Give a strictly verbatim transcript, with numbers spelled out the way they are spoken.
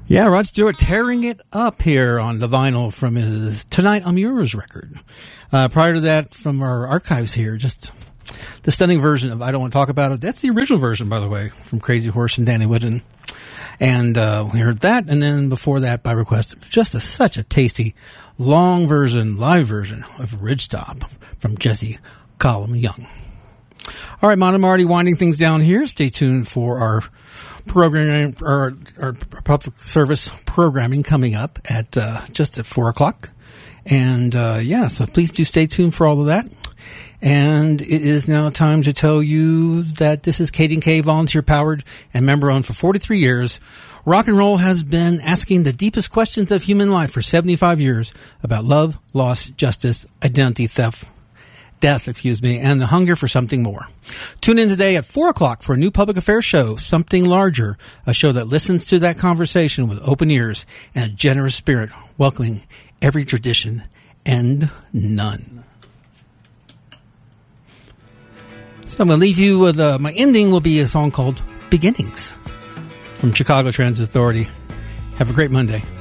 Yeah, Rod Stewart tearing it up here on the vinyl from his Tonight I'm Yours record. Uh, prior to that, from our archives here, just the stunning version of I Don't Want to Talk About It. That's the original version, by the way, from Crazy Horse and Danny Whitten. And uh, we heard that, and then before that, by request, just a, such a tasty, long version, live version of Ridgetop from Jesse Colum Young. All right, Mon, I'm already winding things down here. Stay tuned for our programming, our, our public service programming coming up at uh, just at four o'clock. And uh, yeah, so please do stay tuned for all of that. And it is now time to tell you that this is K D K, volunteer powered and member owned for forty-three years. Rock and roll has been asking the deepest questions of human life for seventy-five years about love, loss, justice, identity theft, death, excuse me, and the hunger for something more. Tune in today at four o'clock for a new public affairs show, Something Larger, a show that listens to that conversation with open ears and a generous spirit, welcoming every tradition and none. So I'm going to leave you with, uh, my ending will be a song called Beginnings from Chicago Transit Authority. Have a great Monday.